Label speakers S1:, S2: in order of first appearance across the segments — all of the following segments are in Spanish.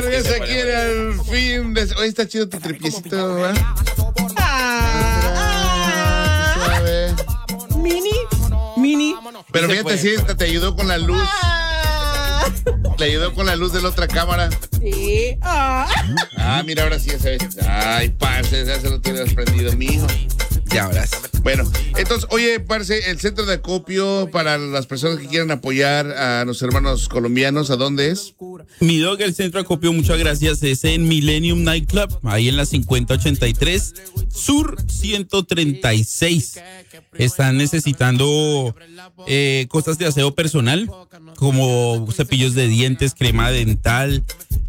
S1: de regreso aquí en el fin de... Oye, está chido tu tripiecito, ¿verdad?
S2: Mini.
S1: Pero fíjate, sí, te ayudó con la luz. Le ayudó con la luz de la otra cámara.
S2: Sí.
S1: Mira, ahora sí, esa vez. Ay, parce, ya se lo tienes prendido, mijo.
S3: Ya verás.
S1: Bueno, entonces, oye, parce, el centro de acopio para las personas que quieran apoyar a nuestros hermanos colombianos, ¿a dónde es?
S3: Mi dog, el centro de acopio, muchas gracias, es en Millennium Nightclub, ahí en la 5083 Sur 136. Están necesitando cosas de aseo personal, como cepillos de dientes, crema dental.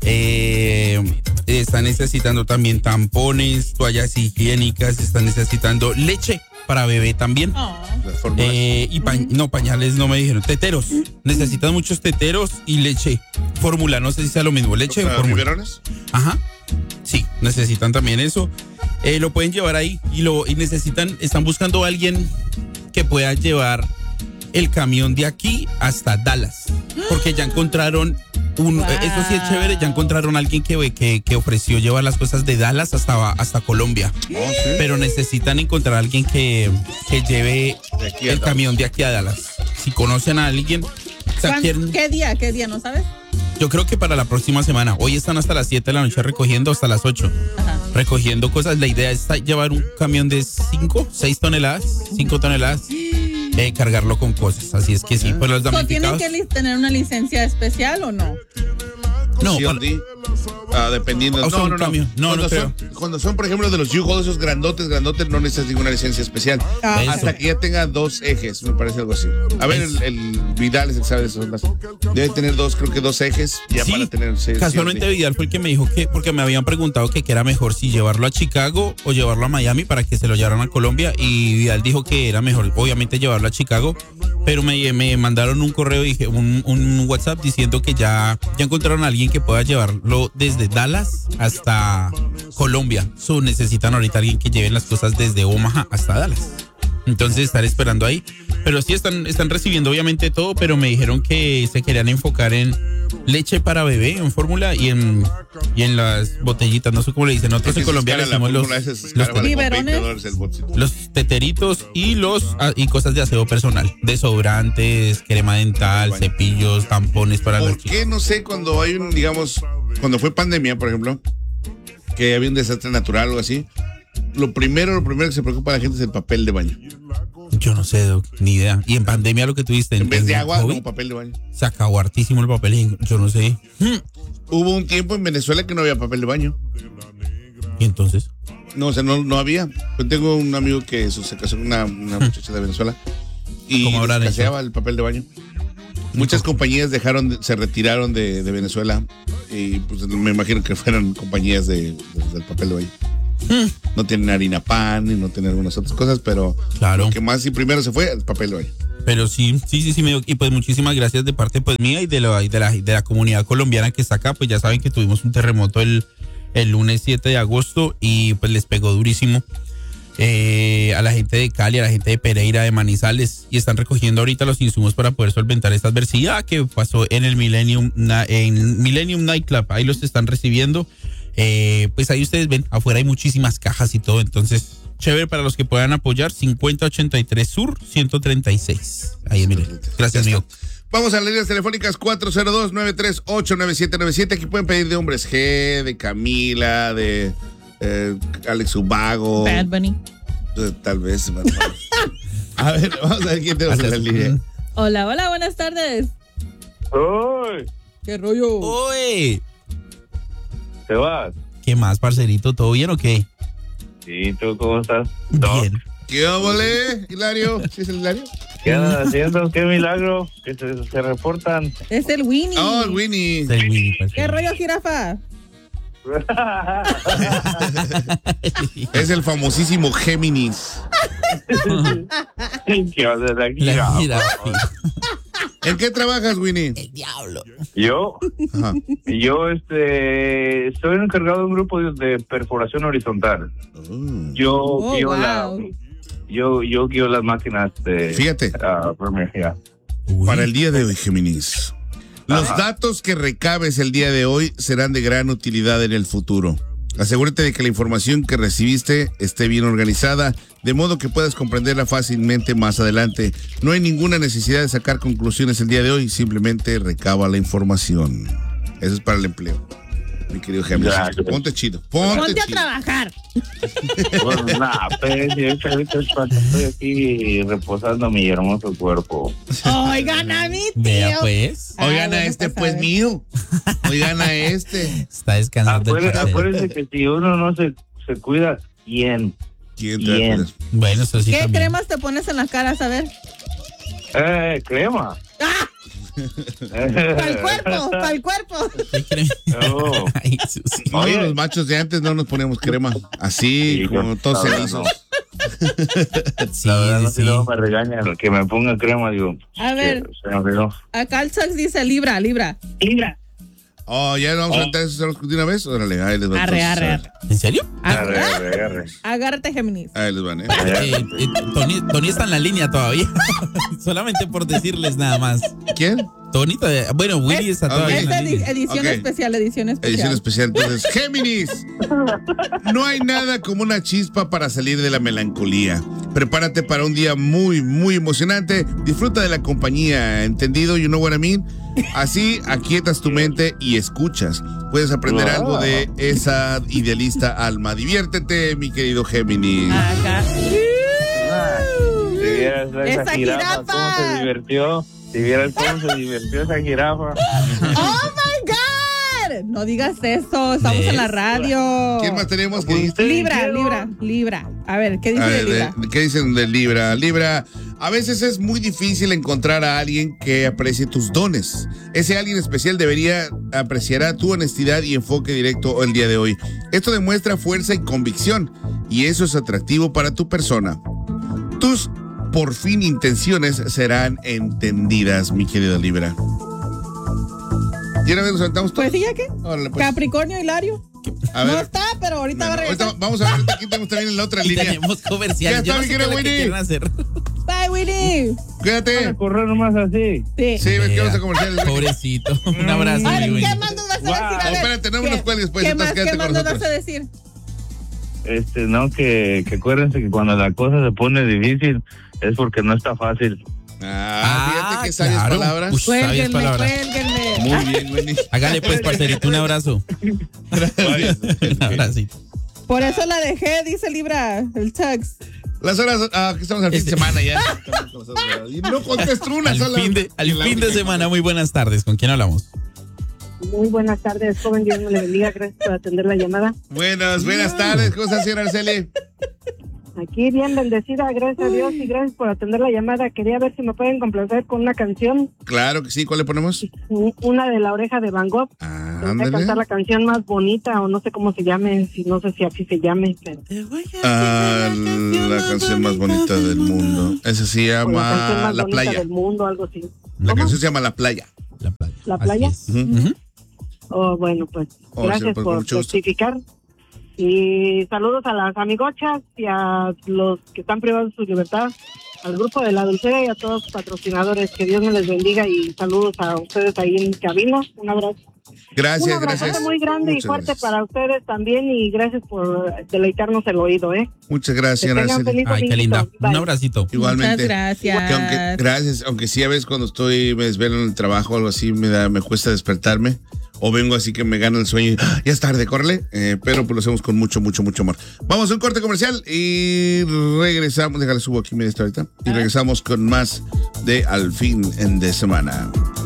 S3: Están necesitando también tampones, toallas higiénicas, están necesitando leche para bebé también. Pañales no me dijeron. Teteros. Necesitan muchos teteros y leche. Fórmula, no sé si sea lo mismo. Leche o fórmula.
S1: ¿Biberones?
S3: Ajá. Sí, necesitan también eso. Lo pueden llevar ahí y están buscando a alguien que pueda llevar el camión de aquí hasta Dallas. Porque ya encontraron eso sí es chévere, ya encontraron a alguien que ofreció llevar las cosas de Dallas hasta Colombia.
S1: ¿Sí?
S3: Pero necesitan encontrar a alguien que lleve el camión de aquí a Dallas. Si conocen a alguien.
S2: ¿Qué día? ¿No sabes?
S3: Yo creo que para la próxima semana. Hoy están hasta las 7 de la noche recogiendo hasta las 8.
S2: Ajá.
S3: Recogiendo cosas. La idea es llevar un camión de 6 toneladas, 5 toneladas. Cargarlo con cosas, así es que sí, pues los damnificados.
S2: ¿Tienen que tener una licencia especial o no?
S1: No, dependiendo.
S3: No creo.
S1: Cuando son, por ejemplo, de los U-Haul, esos grandotes, no necesitas ninguna licencia especial. Hasta que ya tenga 2 ejes, me parece algo así. A ver, el Vidal es el que sabe de eso. Debe tener creo que 2 ejes ya para tener 6.
S3: Casualmente Vidal fue el que me dijo porque me habían preguntado que era mejor si llevarlo a Chicago o llevarlo a Miami para que se lo llevaran a Colombia, y Vidal dijo que era mejor, obviamente, llevarlo a Chicago, pero me mandaron un correo, un WhatsApp diciendo que ya encontraron a alguien que pueda llevarlo desde Dallas hasta Colombia. Necesitan ahorita alguien que lleve las cosas desde Omaha hasta Dallas. Entonces estar esperando ahí. Pero sí están recibiendo obviamente todo, pero me dijeron que se querían enfocar en leche para bebé, en fórmula y en las botellitas, no sé cómo le dicen. Nosotros en Colombia le decimos los teteritos y cosas de aseo personal, desodorantes, crema dental, cepillos, tampones para
S1: los
S3: chicos.
S1: ¿Por qué? No sé, cuando hay cuando fue pandemia, por ejemplo, que había un desastre natural o algo así, lo primero que se preocupa a la gente es el papel de baño.
S3: Yo no sé, Doc, ni idea. Y en pandemia lo que tuviste.
S1: En vez de agua, como papel de baño.
S3: Se acabó hartísimo el papel, yo no sé.
S1: Hubo un tiempo en Venezuela que no había papel de baño.
S3: ¿Y entonces?
S1: No, o sea, no había. Yo tengo un amigo que se casó con una muchacha de Venezuela y escaseaba el papel de baño. Muchas compañías se retiraron de Venezuela y pues me imagino que fueron compañías del papel de baño. No tienen harina pan y no tienen algunas otras cosas, pero
S3: claro,
S1: lo que más y primero se fue el papel de baño.
S3: Pero sí, y pues muchísimas gracias de parte pues mía y de la comunidad colombiana que está acá. Pues ya saben que tuvimos un terremoto el lunes 7 de agosto y pues les pegó durísimo a la gente de Cali, a la gente de Pereira, de Manizales, y están recogiendo ahorita los insumos para poder solventar esta adversidad que pasó en el Millennium Nightclub. Ahí los están recibiendo. Pues ahí ustedes ven, afuera hay muchísimas cajas y todo, entonces chévere para los que puedan apoyar. 5083 Sur 136. Ahí miren. Gracias, amigo.
S1: Vamos a las líneas telefónicas 402-938-9797. Aquí pueden pedir de Hombres G, de Camila, de Alex Ubago.
S2: Bad Bunny.
S1: Tal vez. A ver, vamos a ver quién tenemos en la línea.
S2: Hola, buenas tardes.
S4: ¡Uy!
S2: ¿Qué rollo?
S3: ¡Uy!
S4: ¿Te vas?
S3: ¿Qué más, parcerito? ¿Todo bien o qué?
S4: Sí, ¿tú cómo estás?
S3: Bien.
S1: ¿Qué óvole, Hilario? ¿Sí es el Hilario?
S4: ¿Qué andan haciendo? ¡Qué milagro! Que se reportan.
S2: Es el Winnie.
S1: Oh, el Winnie.
S3: Es el Winnie,
S2: ¿Qué rollo, jirafa?
S1: Es el famosísimo Géminis.
S4: ¿Qué vas a hacer aquí?
S1: ¿En qué trabajas, Winnie?
S3: El diablo.
S4: Yo estoy encargado de un grupo de perforación horizontal. Yo guío las máquinas de...
S1: Fíjate. Para el día de hoy, Géminis, Los datos que recabes el día de hoy serán de gran utilidad en el futuro. Asegúrate de que la información que recibiste esté bien organizada, de modo que puedas comprenderla fácilmente más adelante. No hay ninguna necesidad de sacar conclusiones el día de hoy, simplemente recaba la información. Eso es para el empleo, mi querido Géminis. Ponte chido.
S2: Ponte a trabajar.
S4: Bueno, estoy aquí reposando mi hermoso cuerpo.
S2: Oigan a mi tío.
S3: Vea pues.
S1: Oigan a este, pues mío. Oigan a este.
S3: Está descansando.
S4: Acuérdense que si uno no se cuida, ¿quién?
S1: ¿Quién te acuerdas?
S3: Bueno, eso sí.
S2: ¿Qué
S3: también.
S2: cremas te pones en la cara, a ver?
S4: Crema.
S2: ¡Ah! Para el cuerpo.
S3: ¿Qué creen?
S4: Oh.
S3: Ay, Susi.
S1: No, los machos de antes no nos poníamos crema. Así,
S4: Sí,
S1: como todos
S4: la verdad,
S1: cenizos.
S3: Sí,
S4: La verdad,
S3: sí,
S4: si luego me regañan que me ponga crema, digo.
S2: A ver.
S4: Se me olvidó.
S2: Acá el Sax dice libra.
S1: Oh, ¿ya no vamos a entrar esos de una vez? Órale, ahí les va.
S2: Arre.
S3: ¿En serio?
S4: Arre.
S2: Agárrate, Géminis.
S1: Ahí les van,
S3: Tony está en la línea todavía. Solamente por decirles nada más.
S1: ¿Quién?
S3: Tony todavía. Bueno, Willy está todavía en la línea.
S2: Edición
S1: Ok.
S2: especial.
S1: Edición especial. Entonces, Géminis. No hay nada como una chispa para salir de la melancolía. Prepárate para un día muy, muy emocionante. Disfruta de la compañía, ¿entendido? You know what I mean? Así aquietas tu mente y escuchas. Puedes aprender algo de esa idealista alma. Diviértete, mi querido Géminis.
S2: Acá.
S4: Si vieras
S2: ¡Esa
S4: esa
S2: jirafa!
S4: jirafa, cómo se divirtió. Si vieras cómo se divirtió esa jirafa.
S2: ¡Oh, my God! No digas eso. Estamos en la radio.
S1: ¿Quién más tenemos? ¿Qué dice?
S2: Libra. A ver, ¿qué dice de Libra?
S1: ¿Qué dicen de Libra? Libra, a veces es muy difícil encontrar a alguien que aprecie tus dones. Ese alguien especial apreciará tu honestidad y enfoque directo el día de hoy. Esto demuestra fuerza y convicción, y eso es atractivo para tu persona. Tus por fin intenciones serán entendidas, mi querida Libra. ¿Y una vez nos saltamos todos?
S2: Pues sí, ¿ya qué?
S1: Órale, pues.
S2: Capricornio Hilario.
S1: A ver.
S2: No está, pero ahorita va a regresar.
S1: Ahorita vamos a ver, aquí tenemos también en la otra
S3: Y
S1: línea.
S3: tenemos comercial.
S1: Ya está,
S3: Yo no
S1: mi
S3: sé
S1: querido
S3: qué es lo que
S1: Winnie.
S3: quieren hacer.
S2: Bye, Winnie.
S4: Van a
S1: Cuídate.
S4: correr nomás así.
S2: Sí.
S1: Sí, ves que vamos a comercial.
S3: Pobrecito. Un abrazo,
S2: A ver,
S3: mi
S2: ¿qué
S3: Winnie.
S2: más nos vas a
S4: Wow.
S2: decir? A ver,
S1: Espérate, no me
S2: ¿qué-
S1: nos cuelgues, pues,
S2: ¿Qué
S1: entonces
S2: más,
S1: quédate
S2: qué más
S1: con
S2: nos vas
S1: nosotros.
S2: a decir?
S4: No, que acuérdense que cuando la cosa se pone difícil es porque no está fácil.
S1: Fíjate que sabias
S3: claro.
S1: palabras.
S3: Ush, sabias palabras.
S2: Cuélguenme.
S1: Muy bien, Wendy.
S3: Hágale pues, parcerito, un abrazo. Un abracito.
S2: Por eso la dejé, dice Libra, el Tux.
S1: Las horas, que estamos al fin de semana ya. Y no contesto una
S3: Al
S1: sola.
S3: fin de semana, muy buenas tardes. ¿Con quién hablamos?
S5: Muy buenas tardes, joven. Dios me le bendiga. Gracias por atender la llamada.
S1: Buenas tardes. ¿Cómo estás, señora Araceli?
S5: Aquí bien bendecida, gracias a Dios y gracias por atender la llamada. Quería ver si me pueden complacer con una canción,
S1: Claro que sí. ¿Cuál le ponemos?
S5: una de La Oreja de Van Gogh. Voy a
S1: Ándale.
S5: cantar la canción más bonita o no sé cómo se llame, no sé si así se llame, pero
S1: La canción más bonita del mundo. Esa se
S5: o la canción
S1: llama
S5: más
S1: La
S5: bonita
S1: Playa.
S5: del mundo, algo así.
S1: La
S5: ¿Cómo?
S1: canción se llama La Playa.
S3: La playa.
S5: ¿La
S3: Así
S5: playa?
S3: es.
S1: Ujú.
S5: Oh, bueno, pues
S1: Oh,
S5: gracias
S1: sí, pues, con
S5: por
S1: mucho gusto.
S5: testificar. Y saludos a las amigochas y a los que están privados de su libertad, al grupo de La Dulcera y a todos los patrocinadores. Que Dios me les bendiga y saludos a ustedes ahí en cabina. Un abrazo.
S1: Gracias,
S5: Un abrazote
S1: gracias.
S5: muy grande
S1: Muchas
S5: y fuerte
S1: gracias.
S5: para ustedes también y gracias por deleitarnos el oído, ¿eh?
S1: Muchas gracias,
S5: Que
S1: señora
S5: tengan
S1: Araceli.
S5: feliz
S3: Ay, qué
S5: dominguito.
S3: linda. Un
S5: Bye.
S3: abracito.
S1: Igualmente.
S2: Muchas gracias.
S1: Gracias, aunque sí a veces cuando me desvelo en el trabajo o algo así, me cuesta despertarme. O vengo así que me gana el sueño y ya es tarde, córrele. Pero pues lo hacemos con mucho, mucho, mucho amor. Vamos a un corte comercial y regresamos. Déjale, subo aquí media esta ahorita. Y regresamos con más de Al Fin de Semana.